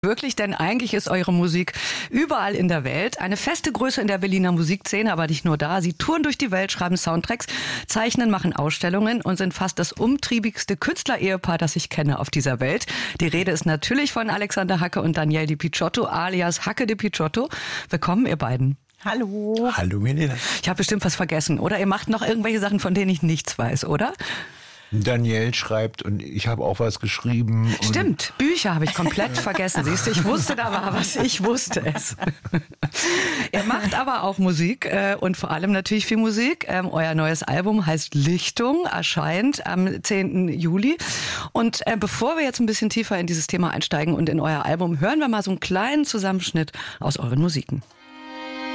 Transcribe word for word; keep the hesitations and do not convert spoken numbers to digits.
Wirklich, denn eigentlich ist eure Musik überall in der Welt. Eine feste Größe in der Berliner Musikszene, aber nicht nur da. Sie touren durch die Welt, schreiben Soundtracks, zeichnen, machen Ausstellungen und sind fast das umtriebigste Künstlerehepaar, das ich kenne auf dieser Welt. Die Rede ist natürlich von Alexander Hacke und Danielle Di Picciotto, alias Hacke Di Picciotto. Willkommen, ihr beiden. Hallo. Hallo, Milena. Ich habe bestimmt was vergessen, oder? Ihr macht noch irgendwelche Sachen, von denen ich nichts weiß, oder? Danielle schreibt und ich habe auch was geschrieben. Stimmt, Bücher habe ich komplett vergessen. Siehst du, ich wusste, da war was, ich wusste es. Ihr macht aber auch Musik äh, und vor allem natürlich viel Musik. Ähm, euer neues Album heißt Lichtung, erscheint am zehnten Juli. Und äh, bevor wir jetzt ein bisschen tiefer in dieses Thema einsteigen und in euer Album, hören wir mal so einen kleinen Zusammenschnitt aus euren Musiken.